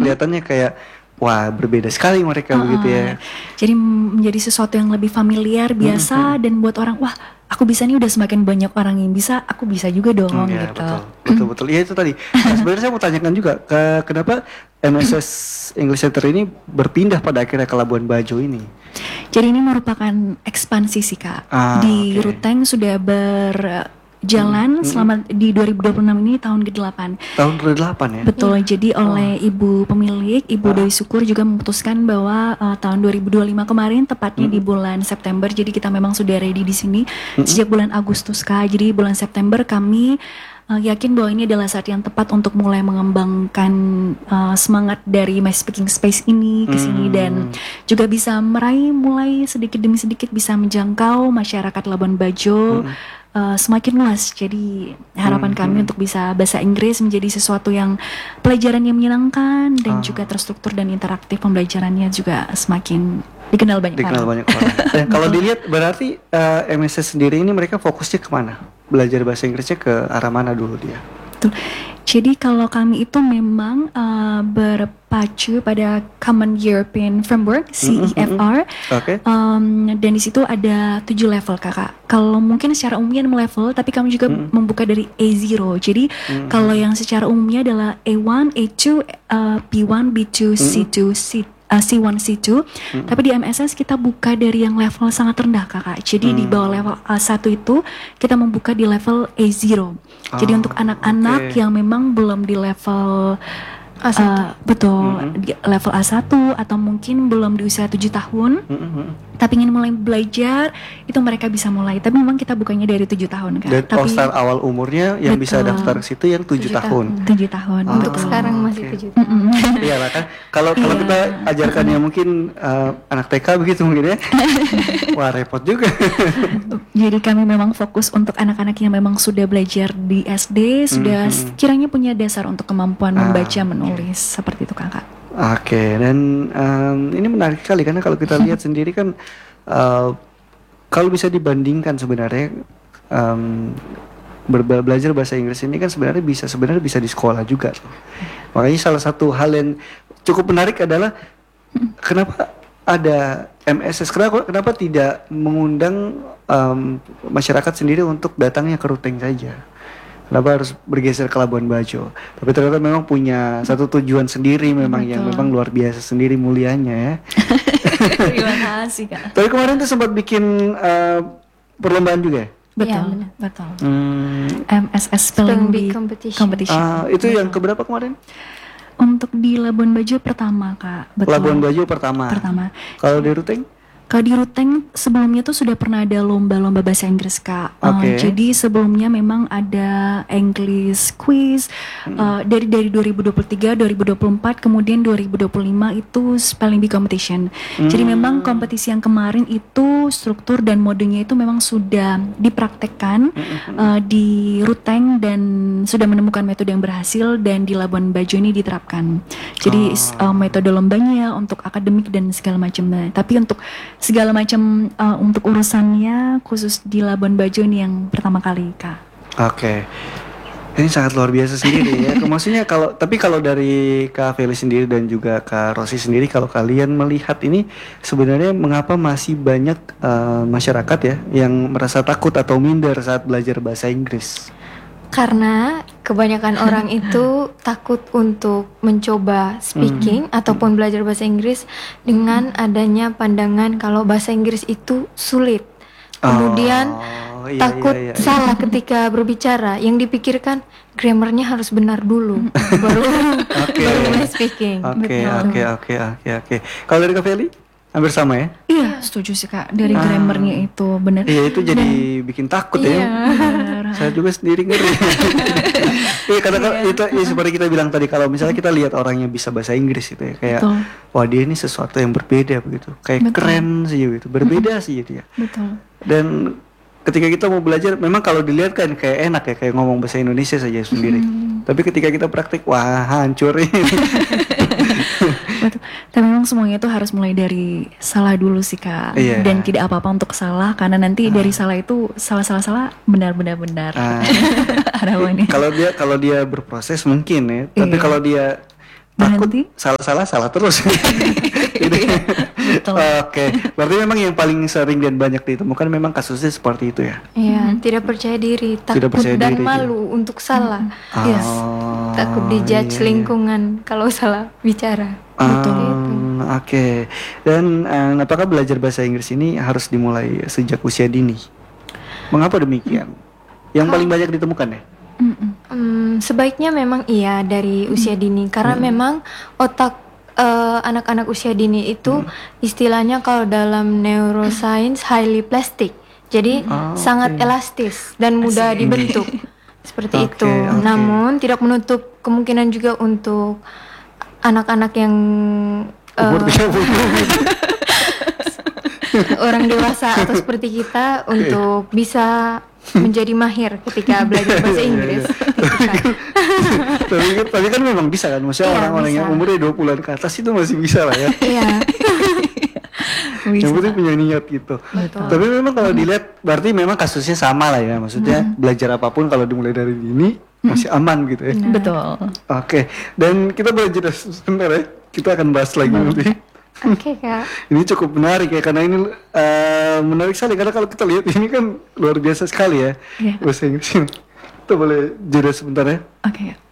kelihatannya kayak wah berbeda sekali mereka begitu ya. Jadi menjadi sesuatu yang lebih familiar, biasa, dan buat orang, wah aku bisa nih, udah semakin banyak orang yang bisa, aku bisa juga dong Ya, gitu. betul. Ya itu tadi. Nah, sebenarnya saya mau tanyakan juga kenapa MSS English Center ini berpindah pada akhirnya ke Labuan Bajo ini. Jadi ini merupakan ekspansi sih Kak. Di Ruteng sudah berjalan selama di 2026 ini tahun ke-8. Tahun ke-8 ya? Betul, jadi oleh ibu pemilik, Ibu Dewi Syukur juga memutuskan bahwa tahun 2025 kemarin, tepatnya di bulan September, jadi kita memang sudah ready di sini sejak bulan Agustus Kak. Jadi bulan September kami yakin bahwa ini adalah saat yang tepat untuk mulai mengembangkan semangat dari My Speaking Space ini ke sini, dan juga bisa mulai sedikit demi sedikit bisa menjangkau masyarakat Labuan Bajo semakin luas. Jadi harapan kami untuk bisa bahasa Inggris menjadi sesuatu yang pelajaran yang menyenangkan dan juga terstruktur, dan interaktif pembelajarannya juga semakin dikenal banyak orang. Dan kalau dilihat berarti MSS sendiri ini mereka fokusnya kemana? Belajar bahasa Inggrisnya ke arah mana dulu dia? Betul. Jadi kalau kami itu memang berpacu pada Common European Framework (CEFR), dan di situ ada 7 level kakak. Kalau mungkin secara umumnya 6 level, tapi kami juga membuka dari A0. Jadi kalau yang secara umumnya adalah A1, A2, B1, B2, C2, C1, C2, tapi di MSS kita buka dari yang level sangat rendah kakak. Jadi di bawah level A1 itu kita membuka di level A0. Jadi untuk anak-anak yang memang belum di level A1, di level A1 atau mungkin belum di usia 7 tahun, tapi ingin mulai belajar, itu mereka bisa mulai. Tapi memang kita bukanya dari 7 tahun kan. Dan start awal umurnya yang bisa daftar ke situ yang 7 tahun. 7 tahun. Untuk sekarang masih 7 tahun. Iyalah kan. Kalau kita ajarkannya mungkin anak TK begitu mungkin ya. Wah repot juga. Jadi kami memang fokus untuk anak-anak yang memang sudah belajar di SD, sudah kiranya punya dasar untuk kemampuan membaca, menulis, seperti itu kakak. Oke, dan ini menarik sekali karena kalau kita lihat sendiri kan kalau bisa dibandingkan sebenarnya belajar bahasa Inggris ini kan sebenarnya bisa di sekolah juga. Makanya salah satu hal yang cukup menarik adalah kenapa ada MSS, kenapa tidak mengundang masyarakat sendiri untuk datangnya ke Ruteng saja. Kenapa harus bergeser ke Labuan Bajo? Tapi ternyata memang punya satu tujuan sendiri memang yang memang luar biasa sendiri mulianya ya. Terima kasih Kak. Tapi kemarin tuh sempat bikin perlombaan juga ya? Betul. MSS Spelling Bee Competition. Itu yang keberapa kemarin? Untuk di Labuan Bajo pertama Kak. Betul. Labuan Bajo pertama. Kalau di Ruteng? Kalau di Ruteng sebelumnya tuh sudah pernah ada lomba-lomba bahasa Inggris Kak. Jadi sebelumnya memang ada English quiz dari 2023, 2024, kemudian 2025 itu Spelling Bee Competition. Jadi memang kompetisi yang kemarin itu struktur dan modenya itu memang sudah dipraktekkan di Ruteng dan sudah menemukan metode yang berhasil, dan di Labuan Bajo ini diterapkan. Jadi metode lombanya untuk akademik dan segala macamnya. Tapi untuk segala macam untuk urusannya khusus di Labuan Bajo ini yang pertama kali Kak. Oke. Ini sangat luar biasa sendiri ya. Maksudnya kalau dari Kak Feli sendiri dan juga Kak Rosi sendiri, kalau kalian melihat ini sebenarnya mengapa masih banyak masyarakat ya yang merasa takut atau minder saat belajar bahasa Inggris? Karena kebanyakan orang itu takut untuk mencoba speaking ataupun belajar bahasa Inggris dengan adanya pandangan kalau bahasa Inggris itu sulit. Kemudian takut salah ketika berbicara. Yang dipikirkan grammarnya harus benar dulu baru mulai speaking. Oke. Kalau dari Kak Feli? Hampir sama ya? Iya, setuju sih Kak. Dari grammarnya itu benar. Iya, itu jadi bikin takut ya. Saya juga sendiri ngeri. Iya, karena itu seperti kita bilang tadi, kalau misalnya kita lihat orang yang bisa bahasa Inggris itu ya, kayak wah dia ini sesuatu yang berbeda begitu. Kayak keren sih gitu. Berbeda sih gitu ya. Betul. Dan ketika kita mau belajar, memang kalau dilihat kan kayak enak ya, kayak ngomong bahasa Indonesia saja sendiri. Tapi ketika kita praktik, wah hancur ini. Betul. Tapi memang semuanya itu harus mulai dari salah dulu sih Kak. Dan tidak apa-apa untuk salah, karena nanti dari salah itu salah benar. Kalau dia berproses mungkin ya. Tapi kalau dia takut Berhenti. salah terus. Jadi, Betul. oke, berarti memang yang paling sering dan banyak ditemukan memang kasusnya seperti itu ya. Iya, tidak percaya diri, takut percaya dan diri, malu untuk salah. Yes. Oh, Takut dijudge iya, iya. lingkungan kalau salah bicara. Oke. Dan apakah belajar bahasa Inggris ini harus dimulai sejak usia dini? Mengapa demikian? Yang paling banyak ditemukan ya? Sebaiknya memang iya dari usia dini karena memang otak anak-anak usia dini itu istilahnya kalau dalam neuroscience highly plastic. Jadi sangat elastis dan mudah dibentuk. Seperti Oke, itu. oke. Namun tidak menutup kemungkinan juga untuk anak-anak yang Umur 30. orang dewasa atau seperti kita untuk bisa menjadi mahir ketika belajar bahasa Inggris. tapi kan memang bisa kan, maksudnya Iya, orang-orang yang bisa. umurnya 20-an ke atas itu masih bisa lah ya. Iya. Yang penting punya niat gitu. Betul. Tapi memang kalau dilihat berarti memang kasusnya sama lah ya, maksudnya belajar apapun kalau dimulai dari dini masih aman gitu ya. Betul. Oke, dan kita belajar sebentar ya, kita akan bahas lagi nanti. Oke, Kak. Ini cukup menarik ya, karena ini menarik sekali, karena kalau kita lihat ini kan luar biasa sekali ya Iya. bahasa Inggris ini. Kita boleh jeda sebentar ya. Oke.